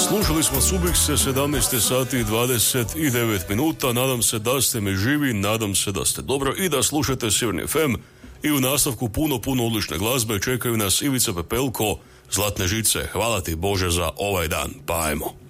Slušali smo Subikse 17 sati i 29 minuta. Nadam se da ste mi živi, nadam se da ste dobro i da slušate Sjeverni FM. I u nastavku puno odlične glazbe. Čekaju nas Ivica Pepelko, Zlatne žice. Hvala ti Bože za ovaj dan. Pa ajmo.